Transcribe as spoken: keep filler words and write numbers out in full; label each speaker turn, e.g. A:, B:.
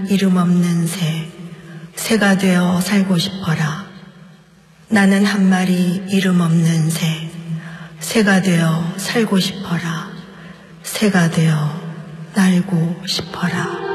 A: 이름 없는 새, 새가 되어 살고 싶어라. 나는 한 마리 이름 없는 새, 새가 되어 살고 싶어라. 새가 되어 날고 싶어라.